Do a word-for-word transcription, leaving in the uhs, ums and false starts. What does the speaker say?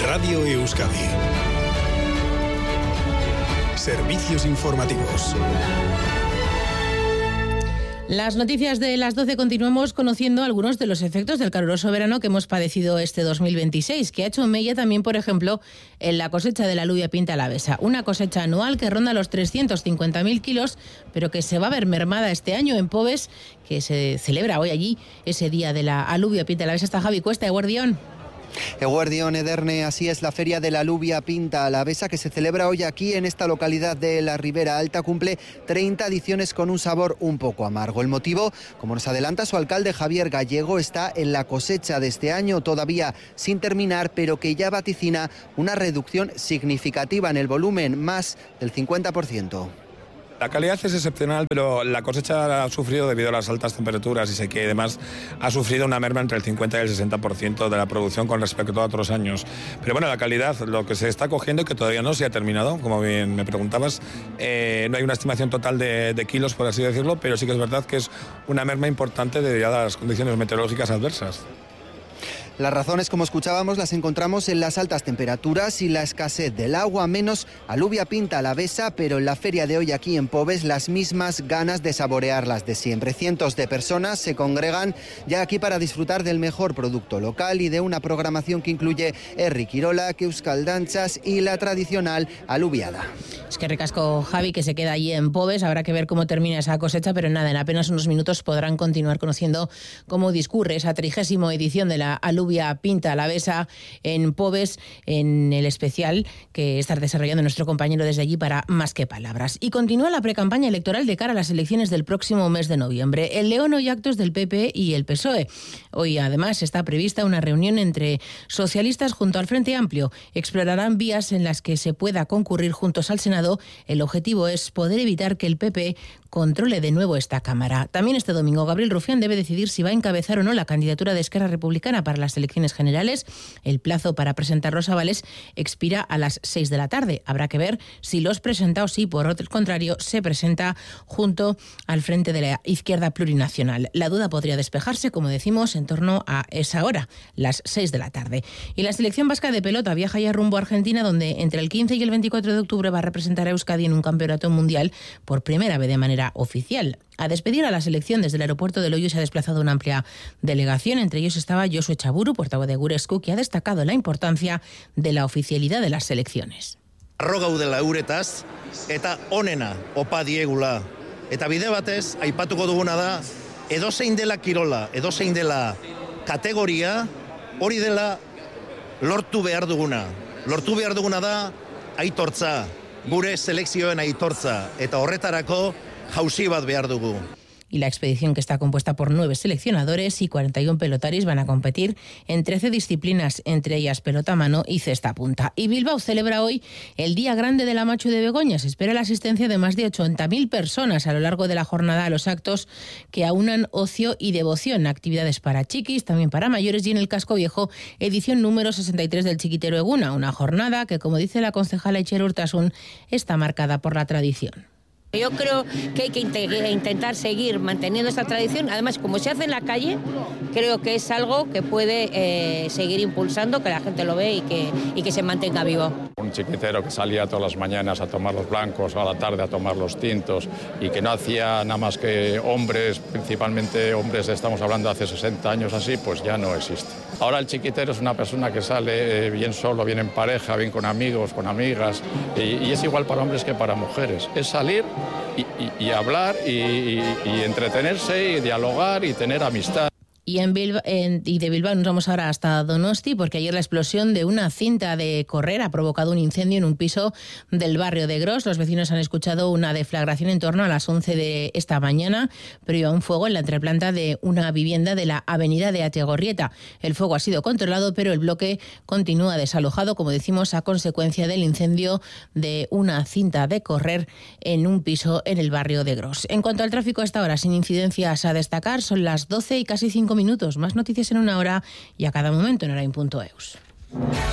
Radio Euskadi. Servicios informativos. Las noticias de las doce. Continuamos conociendo algunos de los efectos del caluroso verano que hemos padecido este dos mil veintiséis, que ha hecho mella también, por ejemplo, en la cosecha de la alubia pinta alavesa. Una cosecha anual que ronda los trescientos cincuenta mil kilos, pero que se va a ver mermada este año en Pobes, que se celebra hoy allí ese día de la alubia pinta alavesa. Está Javi Cuesta, de Guardión. Eguardión, Ederne, así es la Feria de la Alubia Pinta Alavesa, que se celebra hoy aquí en esta localidad de la Ribera Alta. Cumple treinta ediciones con un sabor un poco amargo. El motivo, como nos adelanta su alcalde Javier Gallego, está en la cosecha de este año, todavía sin terminar, pero que ya vaticina una reducción significativa en el volumen, más del cincuenta por ciento. La calidad es excepcional, pero la cosecha ha sufrido, debido a las altas temperaturas y sequía y demás, ha sufrido una merma entre el cincuenta y el sesenta por ciento de la producción con respecto a otros años. Pero bueno, la calidad, lo que se está cogiendo y que todavía no se ha terminado, como bien me preguntabas, eh, no hay una estimación total de, de kilos, por así decirlo, pero sí que es verdad que es una merma importante debido a las condiciones meteorológicas adversas. Las razones, como escuchábamos, las encontramos en las altas temperaturas y la escasez del agua, menos alubia pinta alavesa, pero en la feria de hoy aquí en Pobes las mismas ganas de saborearlas de siempre. Cientos de personas se congregan ya aquí para disfrutar del mejor producto local y de una programación que incluye herri kirola, euskal dantzas y la tradicional alubiada. Es que recasco Javi, que se queda allí en Pobes. Habrá que ver cómo termina esa cosecha, pero nada, en apenas unos minutos podrán continuar conociendo cómo discurre esa trigésima edición de la alubia pinta alavesa en Pobes, en el especial que está desarrollando nuestro compañero desde allí para Más que Palabras. Y continúa la precampaña electoral de cara a las elecciones del próximo mes de noviembre. En León hoy actos del P P y el P S O E. Hoy además está prevista una reunión entre socialistas junto al Frente Amplio. Explorarán vías en las que se pueda concurrir juntos al Senado. El objetivo es poder evitar que el P P controle de nuevo esta Cámara. También este domingo Gabriel Rufián debe decidir si va a encabezar o no la candidatura de Esquerra Republicana para las elecciones generales. El plazo para presentar los avales expira a las seis de la tarde. Habrá que ver si los presentados y, por el contrario, se presenta junto al Frente de la Izquierda Plurinacional. La duda podría despejarse, como decimos, en torno a esa hora, las seis de la tarde. Y la selección vasca de pelota viaja ya rumbo a Argentina, donde entre el quince y el veinticuatro de octubre va a representar a Euskadi en un campeonato mundial por primera vez de manera oficial. A despedir a la selección desde el aeropuerto de Loiu se ha desplazado una amplia delegación. Entre ellos estaba Josu Echaburu, portavoz de Gurescu, que ha destacado la importancia de la oficialidad de las selecciones. Arro gaudela euretaz eta onena opa diegula. Eta bide batez aipatuko duguna da edozein dela kirola, edozein dela kategoria, hori dela lortu behar duguna. Lortu behar duguna da aitortza, gure selekzioen aitortza, eta horretarako jauzi bat behar dugu. Y la expedición, que está compuesta por nueve seleccionadores y cuarenta y uno pelotaris, van a competir en trece disciplinas, entre ellas pelota a mano y cesta punta. Y Bilbao celebra hoy el Día Grande de la Machu de Begoña. Se espera la asistencia de más de ochenta mil personas a lo largo de la jornada a los actos que aunan ocio y devoción. Actividades para chiquis, también para mayores, y en el Casco Viejo, edición número sesenta y tres del Chiquitero Eguna. Una jornada que, como dice la concejala Itxer Urtasun, está marcada por la tradición. Yo creo que hay que intentar seguir manteniendo esta tradición. Además, como se hace en la calle, creo que es algo que puede eh, seguir impulsando, que la gente lo ve y que, y que se mantenga vivo. Un chiquitero que salía todas las mañanas a tomar los blancos, a la tarde a tomar los tintos, y que no hacía nada más que hombres, principalmente hombres, estamos hablando hace sesenta años así, pues ya no existe. Ahora el chiquitero es una persona que sale bien solo, bien en pareja, bien con amigos, con amigas, y, y es igual para hombres que para mujeres. Es salir Y, y, y hablar y, y, y entretenerse y dialogar y tener amistad. Y, en Bilba, en, y de Bilbao nos vamos ahora hasta Donosti, porque ayer la explosión de una cinta de correr ha provocado un incendio en un piso del barrio de Gros. Los vecinos han escuchado una deflagración en torno a las once de esta mañana, pero iba un fuego en la entreplanta de una vivienda de la avenida de Ategorrieta. El fuego ha sido controlado, pero el bloque continúa desalojado, como decimos, a consecuencia del incendio de una cinta de correr en un piso en el barrio de Gros. En cuanto al tráfico, a esta hora sin incidencias a destacar, son las doce y casi cinco minutos. Más noticias en una hora y a cada momento en Orain punto eus.